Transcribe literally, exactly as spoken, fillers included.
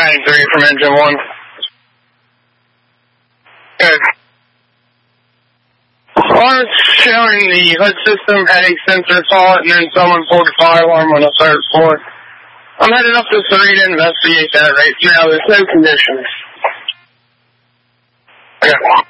nine three from engine one. Good. Well, it's showing the hood system had a sensor fault, and then someone pulled a fire alarm on the third floor. I'm headed up to three to investigate that right now. There's no conditions. Okay.